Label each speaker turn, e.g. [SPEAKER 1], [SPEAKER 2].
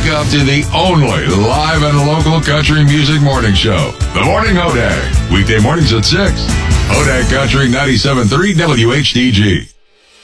[SPEAKER 1] wake up to the only live and local country music morning show. The Morning Hodag. Weekday mornings at 6. Hodag Country 97.3 WHDG.